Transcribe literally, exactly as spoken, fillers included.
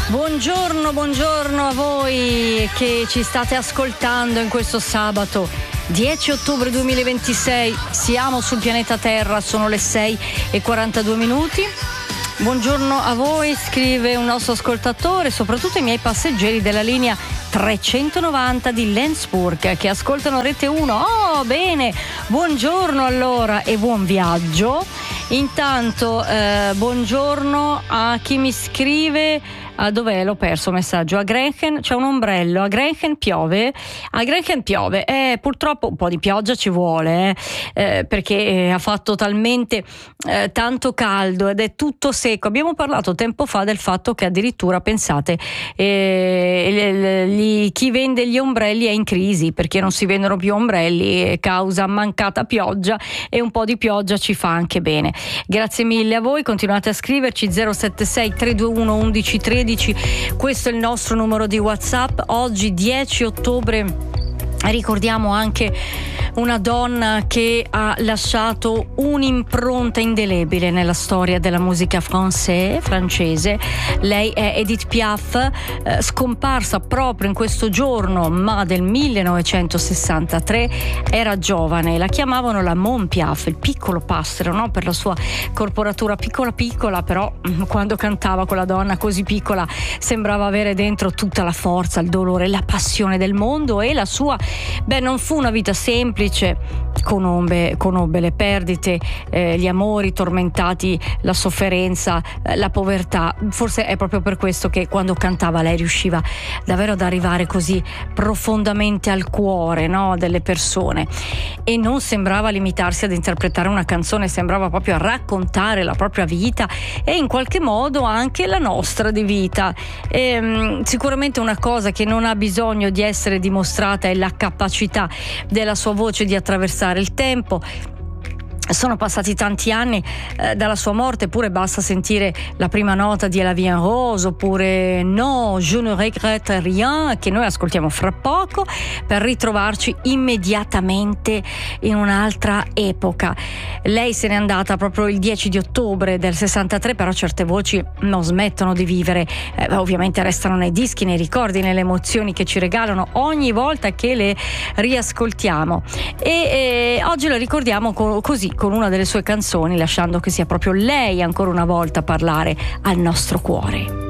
Buongiorno, buongiorno a voi che ci state ascoltando in questo sabato dieci ottobre duemilaventisei. Siamo sul pianeta Terra, sono le sei e quarantadue minuti. Buongiorno a voi, scrive un nostro ascoltatore, soprattutto ai miei passeggeri della linea trecentonovanta di Lensburg che ascoltano Rete uno. Oh, bene, buongiorno allora e buon viaggio. Intanto eh, buongiorno a chi mi scrive. Ah, dov'è? L'ho perso il messaggio. A Grenchen c'è un ombrello, a Grenchen piove, a Grenchen piove, eh, purtroppo un po' di pioggia ci vuole, eh, eh, perché eh, ha fatto talmente eh, tanto caldo ed è tutto secco. Abbiamo parlato tempo fa del fatto che addirittura, pensate, eh, gli, chi vende gli ombrelli è in crisi perché non si vendono più ombrelli causa mancata pioggia, e un po' di pioggia ci fa anche bene. Grazie mille a voi, continuate a scriverci zero sette sei tre due uno undici tredici. Questo è il nostro numero di WhatsApp. Oggi dieci ottobre ricordiamo anche una donna che ha lasciato un'impronta indelebile nella storia della musica française, francese. Lei è Edith Piaf, eh, scomparsa proprio in questo giorno, ma del millenovecentosessantatré. Era giovane, la chiamavano la Mon Piaf, il piccolo passero, no? Per la sua corporatura piccola piccola, però quando cantava quella donna così piccola sembrava avere dentro tutta la forza, il dolore, la passione del mondo. E la sua, beh, non fu una vita semplice. Conobbe, conobbe le perdite, eh, gli amori tormentati, la sofferenza, eh, la povertà. Forse è proprio per questo che quando cantava lei riusciva davvero ad arrivare così profondamente al cuore, no, delle persone, e non sembrava limitarsi ad interpretare una canzone, sembrava proprio raccontare la propria vita e in qualche modo anche la nostra di vita. E, mh, sicuramente una cosa che non ha bisogno di essere dimostrata è la capacità della sua voce di attraversare il tempo. Sono passati tanti anni eh, dalla sua morte, eppure basta sentire la prima nota di La Vie en Rose oppure No, je ne regrette rien, che noi ascoltiamo fra poco, per ritrovarci immediatamente in un'altra epoca. Lei se n'è andata proprio il dieci di ottobre del sessantatré, però certe voci non smettono di vivere, eh, ovviamente restano nei dischi, nei ricordi, nelle emozioni che ci regalano ogni volta che le riascoltiamo. E eh, oggi la ricordiamo co- così, con una delle sue canzoni, lasciando che sia proprio lei ancora una volta a parlare al nostro cuore.